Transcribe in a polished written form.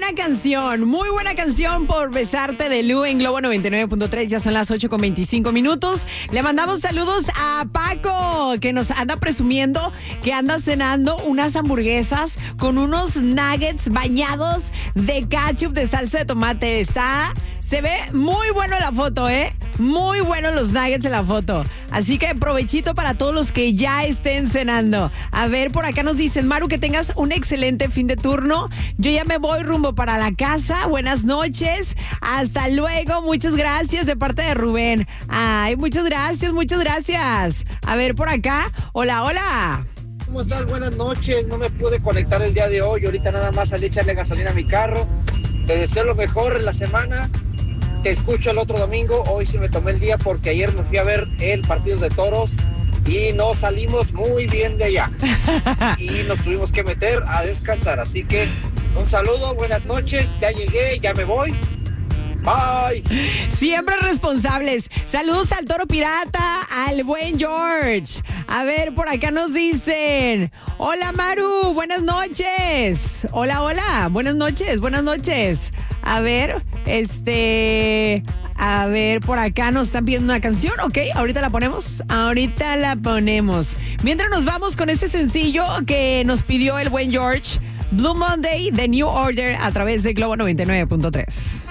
muy buena canción por Besarte de Lu en Globo 99.3. Ya son las 8:25. Le mandamos saludos a Paco, que nos anda presumiendo que anda cenando unas hamburguesas con unos nuggets bañados de ketchup de salsa de tomate. Se ve muy bueno la foto, muy buenos los nuggets en la foto. Así que provechito para todos los que ya estén cenando. A ver, por acá nos dicen, Maru, que tengas un excelente fin de turno. Yo ya me voy rumbo para la casa. Buenas noches. Hasta luego. Muchas gracias de parte de Rubén. Ay, muchas gracias, muchas gracias. A ver, por acá. Hola, hola. ¿Cómo estás? Buenas noches. No me pude conectar el día de hoy. Ahorita nada más salí a echarle gasolina a mi carro. Te deseo lo mejor en la semana. Te escucho el otro domingo. Hoy sí me tomé el día porque ayer me fui a ver el partido de toros y nos salimos muy bien de allá. Y nos tuvimos que meter a descansar. Así que un saludo, buenas noches. Ya llegué, ya me voy. Bye. Siempre responsables. Saludos al Toro Pirata, al buen George. A ver, por acá nos dicen, hola Maru, buenas noches. Hola, hola, buenas noches, buenas noches. A ver, por acá nos están pidiendo una canción. Ok, ahorita la ponemos. Mientras nos vamos con ese sencillo que nos pidió el buen George, Blue Monday, The New Order, a través de Globo 99.3.